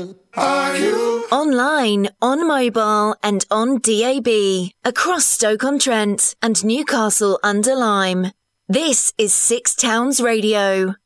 Are you? Online, on mobile and on DAB. Across Stoke-on-Trent and Newcastle under Lyme. This is Six Towns Radio.